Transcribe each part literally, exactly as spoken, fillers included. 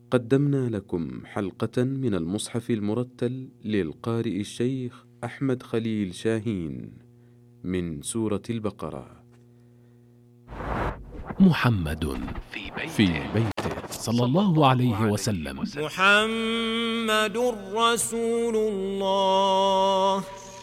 قدمنا لكم حلقة من المصحف المرتل للقارئ الشيخ أحمد خليل شاهين من سورة البقرة. محمد في بيته, في بيته صلى الله عليه وسلم. محمد رسول الله.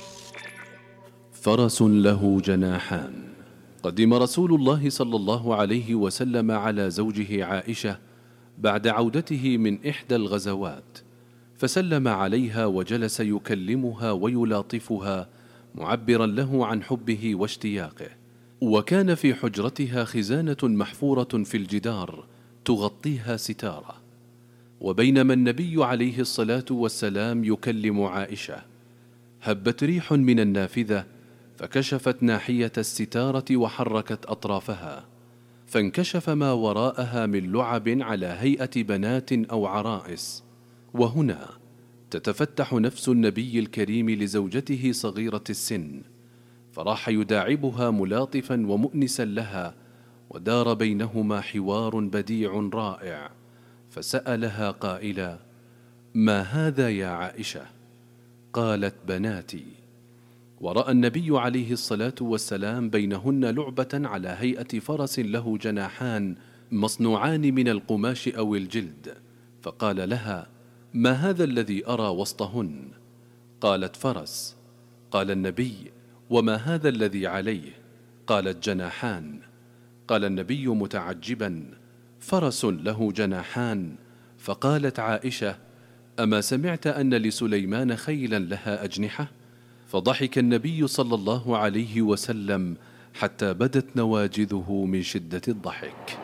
فرس له جناحان. قدم رسول الله صلى الله عليه وسلم على زوجه عائشة بعد عودته من إحدى الغزوات، فسلم عليها وجلس يكلمها ويلاطفها معبرا له عن حبه واشتياقه. وكان في حجرتها خزانة محفورة في الجدار تغطيها ستارة. وبينما النبي عليه الصلاة والسلام يكلم عائشة، هبت ريح من النافذة فكشفت ناحية الستارة وحركت أطرافها، فانكشف ما وراءها من لعب على هيئة بنات أو عرائس. وهنا تتفتح نفس النبي الكريم لزوجته صغيرة السن، فراح يداعبها ملاطفا ومؤنسا لها، ودار بينهما حوار بديع رائع. فسألها قائلا: ما هذا يا عائشة؟ قالت: بناتي. ورأى النبي عليه الصلاة والسلام بينهن لعبة على هيئة فرس له جناحان مصنوعان من القماش أو الجلد، فقال لها: ما هذا الذي أرى وسطهن؟ قالت: فرس. قال النبي: وما هذا الذي عليه؟ قالت: جناحان. قال النبي متعجبا: فرس له جناحان؟ فقالت عائشة: أما سمعت أن لسليمان خيلا لها أجنحة؟ فضحك النبي صلى الله عليه وسلم حتى بدت نواجذه من شدة الضحك.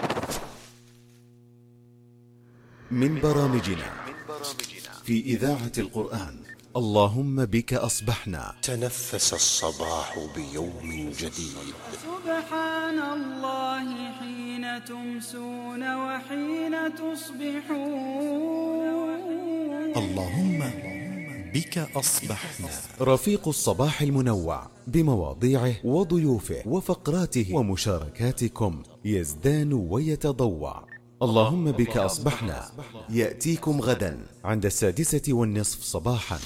من برامجنا في إذاعة القرآن اللهم بك أصبحنا. تنفس الصباح بيوم جديد. سبحان الله حين تمسون وحين تصبحون. اللهم بك أصبحنا. رفيق الصباح المنوع بمواضيعه وضيوفه وفقراته ومشاركاتكم يزدان ويتضوع. اللهم بك أصبحنا يأتيكم غدا عند السادسة والنصف صباحا.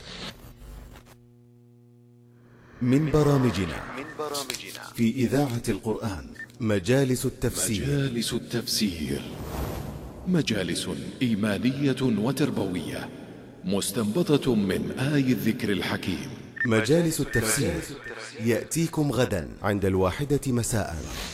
من برامجنا في إذاعة القرآن مجالس التفسير. مجالس التفسير مجالس إيمانية وتربوية مستنبطة من آي الذكر الحكيم. مجالس التفسير يأتيكم غدا عند الواحدة مساء.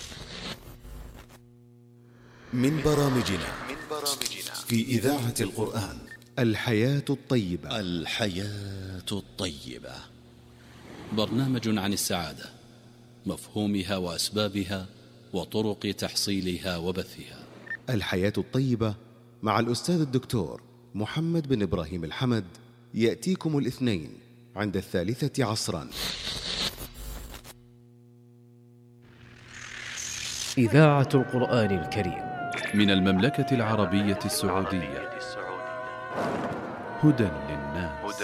من برامجنا في إذاعة القرآن الحياة الطيبة. الحياة الطيبة برنامج عن السعادة، مفهومها وأسبابها وطرق تحصيلها وبثها. الحياة الطيبة مع الأستاذ الدكتور محمد بن إبراهيم الحمد يأتيكم الاثنين عند الثالثة عصرا. إذاعة القرآن الكريم من المملكة العربية السعودية. هدى للناس.